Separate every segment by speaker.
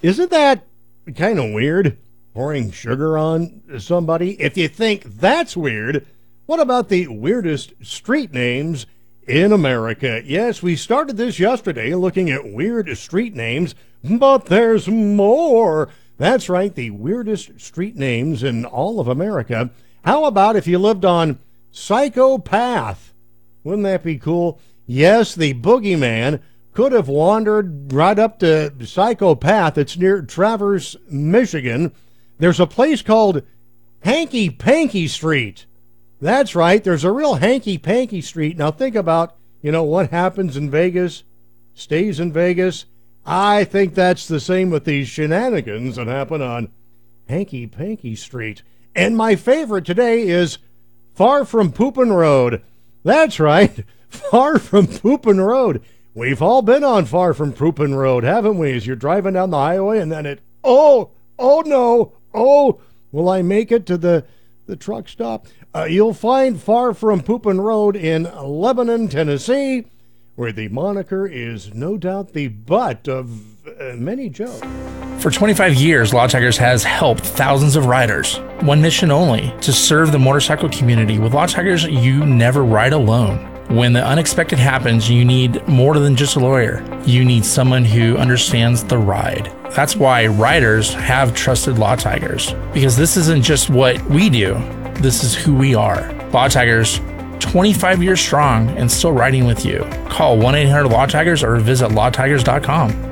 Speaker 1: Isn't that kind of weird? Pouring sugar on somebody? If you think that's weird, what about the weirdest street names in America? Yes, we started this yesterday looking at weird street names, but there's more. That's right, the weirdest street names in all of America. How about if you lived on Psychopath? Wouldn't that be cool? Yes, the boogeyman could have wandered right up to Psychopath. It's near Traverse, Michigan. There's a place called Hanky Panky Street. That's right, there's a real Hanky Panky Street. Now think about, what happens in Vegas stays in Vegas. I think that's the same with these shenanigans that happen on Hanky Panky Street. And my favorite today is Far From Poopin' Road. That's right, Far From Poopin' Road. We've all been on Far From Poopin' Road, haven't we? As you're driving down the highway and then oh no, will I make it to the truck stop? You'll find Far From Poopin' Road in Lebanon, Tennessee, where the moniker is no doubt the butt of many jokes.
Speaker 2: For 25 years, Law Tigers has helped thousands of riders. One mission only, to serve the motorcycle community. With Law Tigers, you never ride alone. When the unexpected happens, you need more than just a lawyer. You need someone who understands the ride. That's why riders have trusted Law Tigers, because this isn't just what we do, this is who we are. Law Tigers, 25 years strong and still riding with you. Call 1-800-LAW-TIGERS or visit lawtigers.com.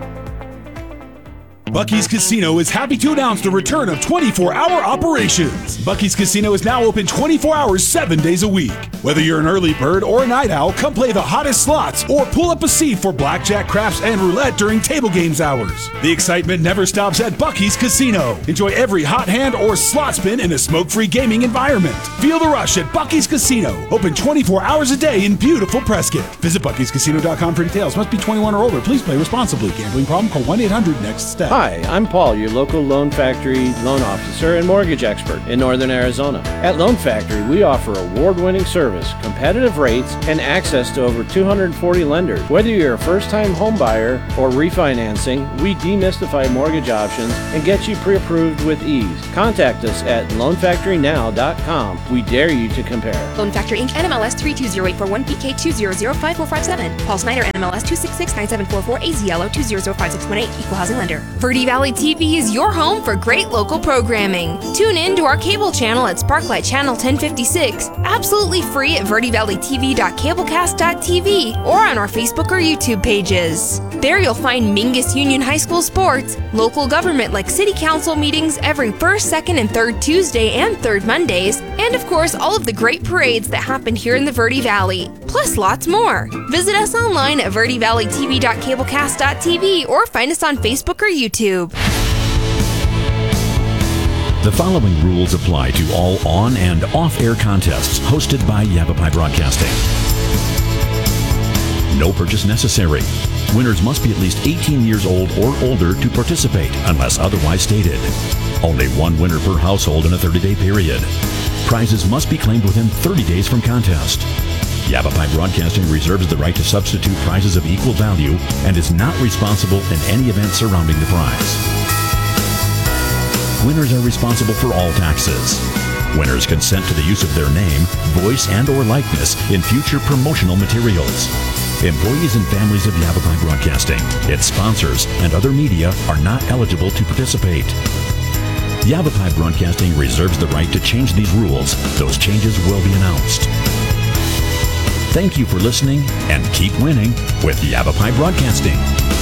Speaker 3: Bucky's Casino is happy to announce the return of 24-hour operations. Bucky's Casino is now open 24 hours, 7 days a week. Whether you're an early bird or a night owl, come play the hottest slots or pull up a seat for blackjack, craps, and roulette during table games hours. The excitement never stops at Bucky's Casino. Enjoy every hot hand or slot spin in a smoke-free gaming environment. Feel the rush at Bucky's Casino. Open 24 hours a day in beautiful Prescott. Visit Bucky'sCasino.com for details. Must be 21 or older. Please play responsibly. Gambling problem? Call 1-800-NEXT-STEP.
Speaker 4: Hi, I'm Paul, your local Loan Factory loan officer and mortgage expert in Northern Arizona. At Loan Factory, we offer award-winning service, competitive rates, and access to over 240 lenders. Whether you're a first-time home buyer or refinancing, we demystify mortgage options and get you pre-approved with ease. Contact us at loanfactorynow.com. We dare you to compare.
Speaker 5: Loan Factory Inc. NMLS 320841 PK2005447. Paul Snyder NMLS 2669744 AZLO 2005618. Equal housing lender. Verde Valley TV is your home for great local programming. Tune in to our cable channel at Sparklight Channel 1056, absolutely free at verdevalleytv.cablecast.tv or on our Facebook or YouTube pages. There you'll find Mingus Union High School sports, local government like city council meetings every first, second, and third Tuesday and third Mondays, and of course all of the great parades that happen here in the Verde Valley, plus lots more. Visit us online at verdevalleytv.cablecast.tv or find us on Facebook or YouTube.
Speaker 6: The following rules apply to all on- and off-air contests hosted by Yavapai Broadcasting. No purchase necessary. Winners must be at least 18 years old or older to participate, unless otherwise stated. Only one winner per household in a 30-day period. Prizes must be claimed within 30 days from contest. Yavapai Broadcasting reserves the right to substitute prizes of equal value and is not responsible in any event surrounding the prize. Winners are responsible for all taxes. Winners consent to the use of their name, voice, and/or likeness in future promotional materials. Employees and families of Yavapai Broadcasting, its sponsors, and other media are not eligible to participate. Yavapai Broadcasting reserves the right to change these rules. Those changes will be announced. Thank you for listening, and keep winning with Yavapai Broadcasting.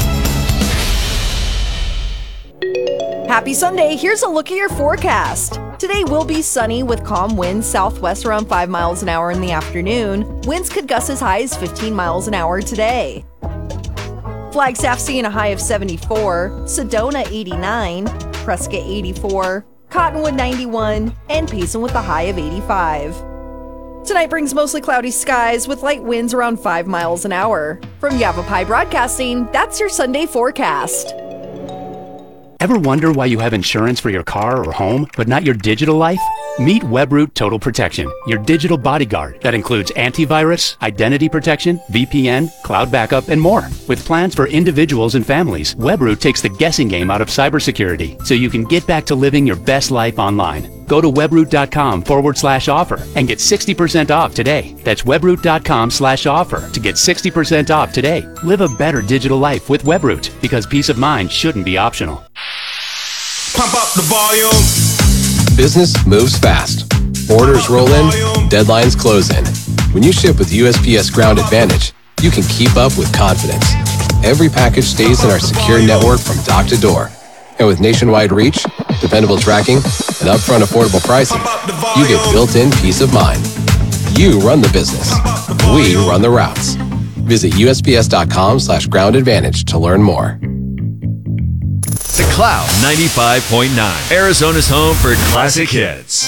Speaker 7: Happy Sunday. Here's a look at your forecast. Today will be sunny with calm winds southwest around 5 miles an hour in the afternoon. Winds could gust as high as 15 miles an hour today. Flagstaff seeing a high of 74, Sedona 89, Prescott 84, Cottonwood 91, and Payson with a high of 85. Tonight brings mostly cloudy skies with light winds around 5 miles an hour. From Yavapai Broadcasting, that's your Sunday forecast.
Speaker 8: Ever wonder why you have insurance for your car or home, but not your digital life? Meet Webroot Total Protection, your digital bodyguard that includes antivirus, identity protection, VPN, cloud backup, and more. With plans for individuals and families, Webroot takes the guessing game out of cybersecurity so you can get back to living your best life online. Go to webroot.com/offer and get 60% off today. That's webroot.com/offer to get 60% off today. Live a better digital life with Webroot, because peace of mind shouldn't be optional.
Speaker 9: Pump up the volume.
Speaker 10: Business moves fast. Orders roll in, deadlines close in. When you ship with USPS Ground Advantage, you can keep up with confidence. Every package stays in our secure network from dock to door. And with nationwide reach, dependable tracking, and upfront affordable pricing, you get built-in peace of mind. You run the business. We run the routes. Visit USPS.com/Ground Advantage to learn more.
Speaker 11: The Cloud 95.9, Arizona's home for classic hits.